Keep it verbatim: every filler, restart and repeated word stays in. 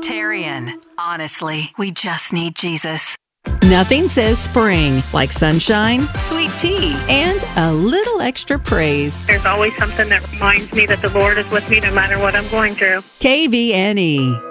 Tarian. Honestly, we just need Jesus. Nothing says spring like sunshine, sweet tea, and a little extra praise. There's always something that reminds me that the Lord is with me no matter what I'm going through. K V N E.